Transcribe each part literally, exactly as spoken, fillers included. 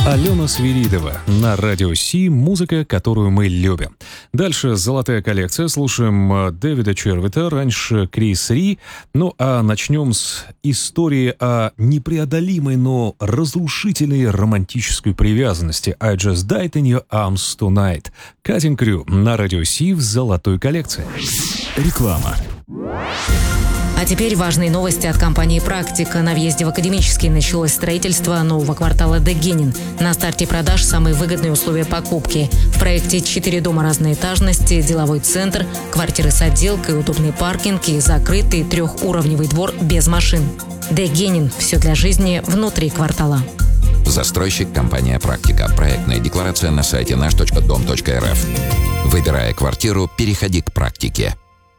Алена Свиридова на Радио Си, музыка, которую мы любим. Дальше золотая коллекция, слушаем Дэвида Червита, раньше Крис Ри. Ну а начнем с истории о непреодолимой, но разрушительной романтической привязанности. I just died in your arms tonight. Cutting Crew на Радио Си в золотой коллекции. Реклама. А теперь важные новости от компании «Практика». На въезде в Академический началось строительство нового квартала Дегенин. На старте продаж самые выгодные условия покупки. В проекте четыре дома разной этажности, деловой центр, квартиры с отделкой, удобный паркинг и закрытый трехуровневый двор без машин. Дегенин. Все для жизни внутри квартала. Застройщик компания «Практика». Проектная декларация на сайте наш точка дом точка эр эф. Выбирая квартиру, переходи к «Практике».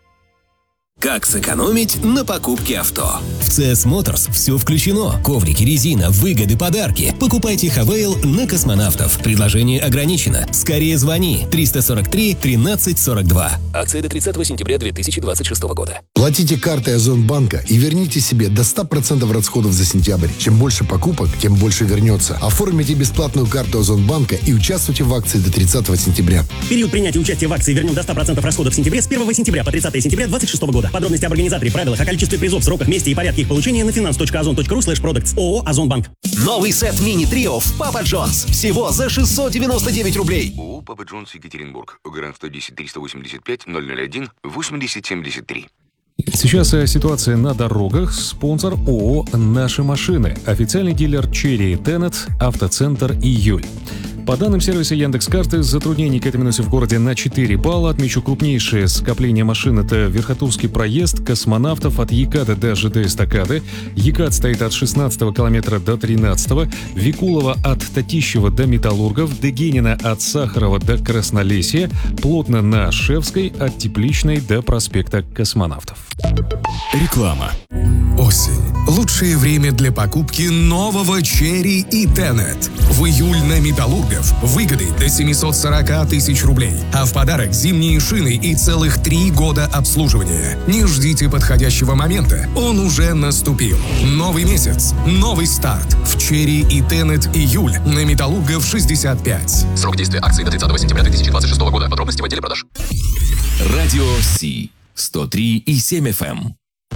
Как сэкономить на покупке авто? В си эс Motors все включено. Коврики, резина, выгоды, подарки. Покупайте Хавейл на космонавтов. Предложение ограничено. Скорее звони. триста сорок три тринадцать сорок два. Акция до тридцатого сентября две тысячи двадцать шестого года. Платите картой Озонбанка и верните себе до ста процентов расходов за сентябрь. Чем больше покупок, тем больше вернется. Оформите бесплатную карту Озонбанка и участвуйте в акции до тридцатого сентября. Период принятия участия в акции вернем до ста процентов расходов в сентябре с первого сентября по тридцатое сентября две тысячи двадцать шестого года. Подробности об организаторе, правилах, о количестве призов, сроках, месте и порядке их получения на finance точка озон точка ру слэш продактс ООО «Озонбанк». Новый сет мини-трио в Папа Джонс. Всего за шестьсот девяносто девять рублей. ООО «Папа Джонс», Екатеринбург. Гарант сто десять триста восемьдесят пять ноль ноль один восемьдесят семьдесят три. Сейчас ситуация на дорогах. Спонсор ООО «Наши машины». Официальный дилер Cherry и Tenet, автоцентр «Июль». По данным сервиса Яндекс.Карты, затруднений к этой минуте в городе на четыре балла. Отмечу крупнейшее скопление машин — это Верхотурский проезд, Космонавтов от Екаты до ЖД Эстакады. Екат стоит от шестнадцатого километра до тринадцатого, Викулова от Татищева до Металлургов, Дегенина от Сахарова до Краснолесья, плотно на Шевской от Тепличной до проспекта Космонавтов. Реклама. Осень. Лучшее время для покупки нового Cherry и Tenet. В июль на Металлургов выгоды до семьсот сорок тысяч рублей. А в подарок зимние шины и целых три года обслуживания. Не ждите подходящего момента. Он уже наступил. Новый месяц. Новый старт. В Cherry и Tenet июль на Металлургов шестьдесят пять. Срок действия акции до тридцатого сентября две тысячи двадцать шестого года. Подробности в отделе продаж. Радио Си. сто три и семь эф эм.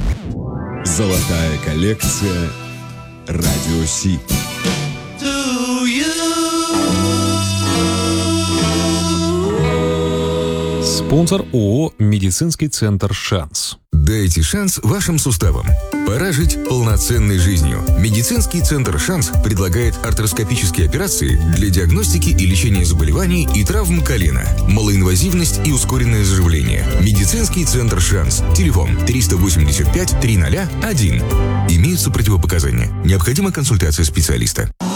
Золотая коллекция Радио Си. Спонсор ООО «Медицинский центр Шанс». Дайте шанс вашим суставам. Пора жить полноценной жизнью. Медицинский центр «Шанс» предлагает артроскопические операции для диагностики и лечения заболеваний и травм колена, малоинвазивность и ускоренное заживление. Медицинский центр «Шанс». Телефон триста восемьдесят пять триста один. Имеются противопоказания. Необходима консультация специалиста.